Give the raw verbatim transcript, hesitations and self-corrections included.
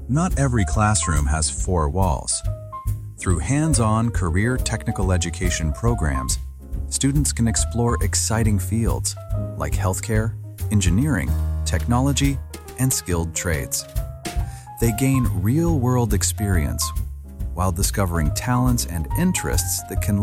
Not every classroom has four walls. Through hands-on career technical education programs, students can explore exciting fields like healthcare, engineering, technology, and skilled trades. They gain real-world experience while discovering talents and interests that can